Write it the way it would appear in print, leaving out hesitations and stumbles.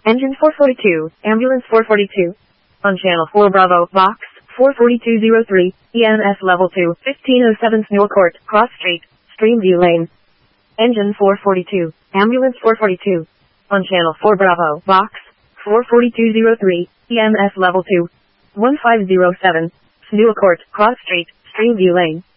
Engine 442, Ambulance 442. On Channel 4 Bravo, Box 44203, EMS Level 2, 1507 Snow Court, Cross Street, Streamview Lane. Engine 442, Ambulance 442. On Channel 4 Bravo, Box 44203, EMS Level 2, 1507, Snow Court, Cross Street, Streamview Lane.